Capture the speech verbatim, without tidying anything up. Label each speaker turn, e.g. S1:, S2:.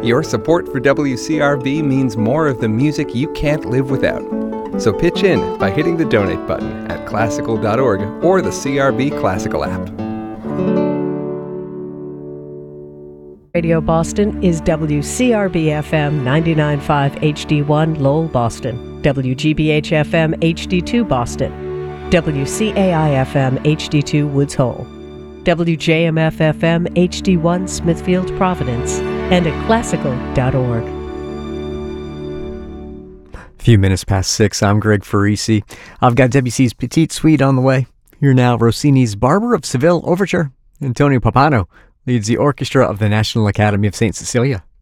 S1: Your support for W C R B means more of the music you can't live without. So pitch in by hitting the donate button at classical dot org or the C R B Classical app.
S2: Radio Boston is W C R B F M ninety-nine point five H D one Lowell, Boston, W G B H F M H D two Boston, W C A I F M H D two Woods Hole, W J M F F M H D one Smithfield, Providence, and at classical dot org.
S3: A few minutes past six, I'm Greg Farisi. I've got Debussy's Petite Suite on the way. Here now, Rossini's Barber of Seville Overture. Antonio Pappano leads the orchestra of the National Academy of Saint Cecilia.